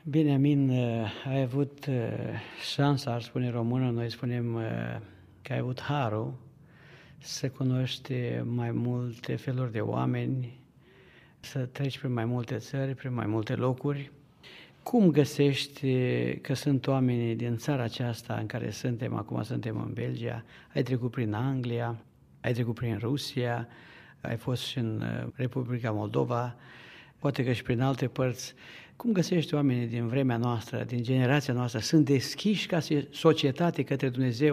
Bine, Amin, ai avut șansa, ar spune română, noi spunem că ai avut harul să cunoști mai multe feluri de oameni, să treci prin mai multe țări, prin mai multe locuri. Cum găsești că sunt oamenii din țara aceasta în care suntem, acum suntem în Belgia, ai trecut prin Anglia, ai trecut prin Rusia, ai fost și în Republica Moldova, poate că și prin alte părți. Cum găsești oamenii din vremea noastră, din generația noastră, sunt deschiși ca societate către Dumnezeu?